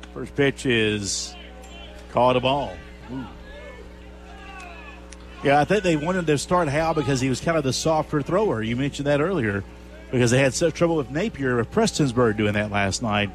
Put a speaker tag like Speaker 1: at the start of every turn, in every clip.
Speaker 1: First pitch is called a ball. Ooh. Yeah, I think they wanted to start Hal because he was kind of the softer thrower. You mentioned that earlier because they had such trouble with Napier of Prestonsburg doing that last night.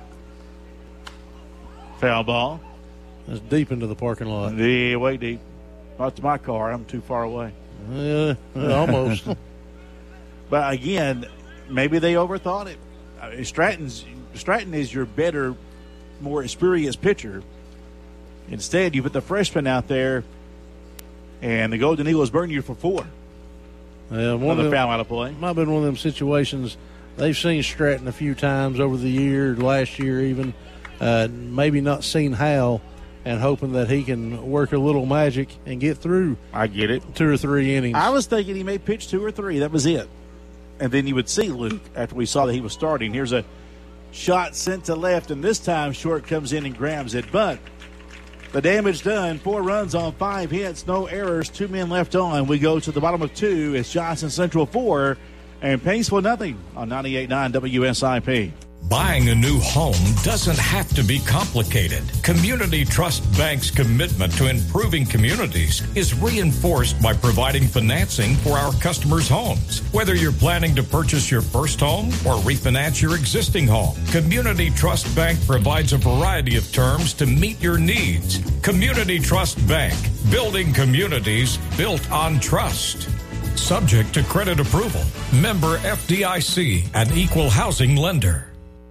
Speaker 1: Foul ball.
Speaker 2: That's deep into the parking lot.
Speaker 1: Yeah, way deep. Not to my car. I'm too far away.
Speaker 2: Almost.
Speaker 1: But again, maybe they overthought it. Stratton is your better, more experienced pitcher. Instead, you put the freshman out there, and the Golden Eagles burn you for 4. Another foul out of play.
Speaker 2: Might have been one of them situations. They've seen Stratton a few times over the year, last year even. Maybe not seen Hal, and hoping that he can work a little magic and get through.
Speaker 1: I get it.
Speaker 2: 2 or 3 innings.
Speaker 1: I was thinking he may pitch 2 or 3. That was it. And then you would see Luke after we saw that he was starting. Here's a shot sent to left, and this time Short comes in and grabs it. But the damage done. 4 runs on 5 hits, no errors, 2 men left on. We go to the bottom of 2. It's Johnson Central 4 and Paintsville nothing on 98.9 WSIP.
Speaker 3: Buying a new home doesn't have to be complicated. Community Trust Bank's commitment to improving communities is reinforced by providing financing for our customers' homes. Whether you're planning to purchase your first home or refinance your existing home, Community Trust Bank provides a variety of terms to meet your needs. Community Trust Bank, building communities built on trust. Subject to credit approval. Member FDIC, an equal housing lender.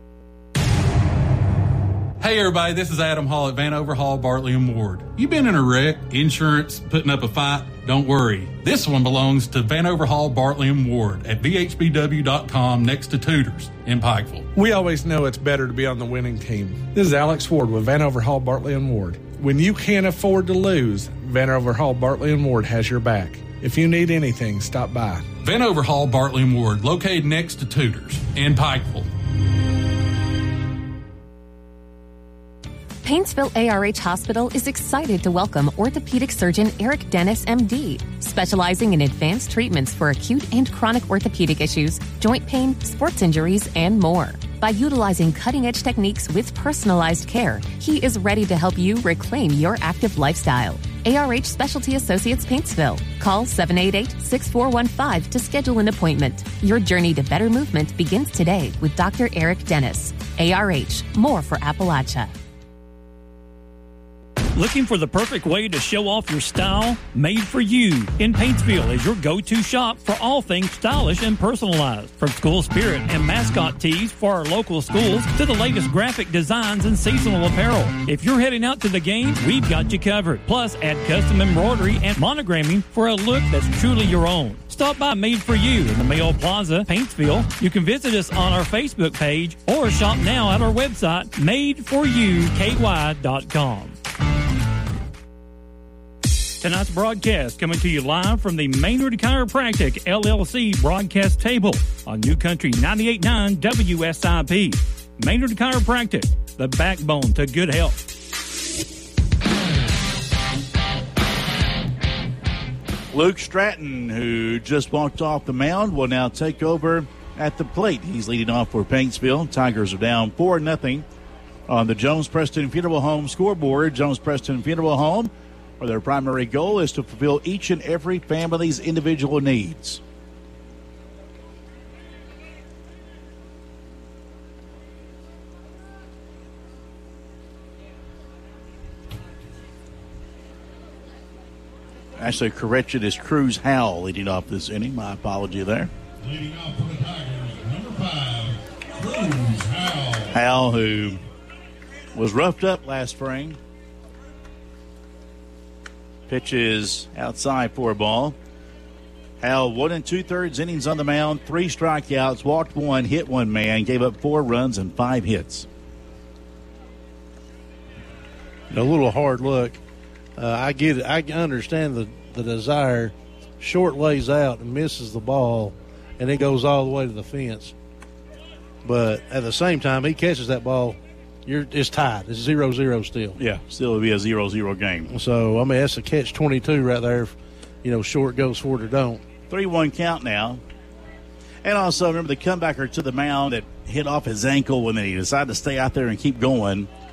Speaker 4: Hey everybody, this is Adam Hall at Vanover Hall, Bartley & Ward. You been in a wreck, insurance, putting up a fight? Don't worry. This one belongs to Vanover Hall, Bartley & Ward at VHBW.com next to Tudors in Pikeville.
Speaker 5: We always know it's better to be on the winning team. This is Alex Ward with Vanover Hall, Bartley & Ward. When you can't afford to lose, Vanover Hall, Bartley & Ward has your back. If you need anything, stop by.
Speaker 4: Vanover Hall, Bartley & Ward, located next to Tudors in Pikeville.
Speaker 6: Paintsville ARH Hospital is excited to welcome orthopedic surgeon Eric Dennis, MD, specializing in advanced treatments for acute and chronic orthopedic issues, joint pain, sports injuries, and more. By utilizing cutting-edge techniques with personalized care, he is ready to help you reclaim your active lifestyle. ARH Specialty Associates Paintsville. Call 788-6415 to schedule an appointment. Your journey to better movement begins today with Dr. Eric Dennis. ARH, more for Appalachia.
Speaker 7: Looking for the perfect way to show off your style? Made for You in Paintsville is your go-to shop for all things stylish and personalized. From school spirit and mascot tees for our local schools to the latest graphic designs and seasonal apparel. If you're heading out to the game, we've got you covered. Plus, add custom embroidery and monogramming for a look that's truly your own. Stop by Made for You in the Mayo Plaza, Paintsville. You can visit us on our Facebook page or shop now at our website, madeforyouky.com. Tonight's broadcast coming to you live from the Maynard Chiropractic LLC broadcast table on New Country 98.9 WSIP. Maynard Chiropractic, the backbone to good health.
Speaker 1: Luke Stratton, who just walked off the mound, will now take over at the plate. He's leading off for Paintsville. Tigers are down 4-0 on the Jones Preston Funeral Home scoreboard. Jones Preston Funeral Home, where their primary goal is to fulfill each and every family's individual needs. Actually, correction is Cruz Howell leading off this inning. My apology there.
Speaker 8: Leading off for the Tigers, number 5, Cruz Howell.
Speaker 1: Howell, who was roughed up last spring. Pitch is outside for a ball. Howell 1 2/3 innings on the mound, 3 strikeouts, walked 1, hit 1 man, gave up 4 runs and 5 hits.
Speaker 2: A little hard luck. I get it. I understand the desire. Short lays out and misses the ball, and it goes all the way to the fence. But at the same time, he catches that ball. It's tied. It's 0-0 still.
Speaker 1: Yeah, still would be a 0-0 game.
Speaker 2: So, I mean, that's a catch-22 right there. If, short goes for it or don't.
Speaker 1: 3-1 count now. And also, remember the comebacker to the mound that hit off his ankle when he decided to stay out there and keep going.